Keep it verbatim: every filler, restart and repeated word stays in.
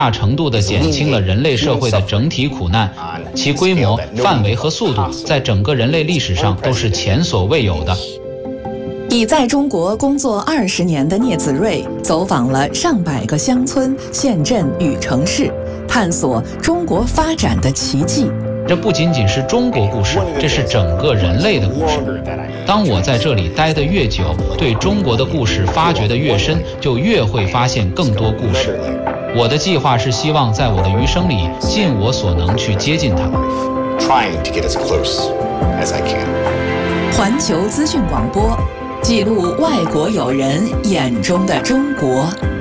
大程度地减轻了人类社会的整体苦难，其规模、范围和速度在整个人类历史上都是前所未有的。 已在中国工作二十年的聂子睿走访了上百个乡村、县镇与城市，探索中国发展的奇迹。 这不仅仅是中国故事，这是整个人类的故事。当我在这里待得越久，对中国的故事发掘得越深，就越会发现更多故事。我的计划是希望在我的余生里尽我所能去接近它。 环球资讯广播，记录外国友人眼中的中国。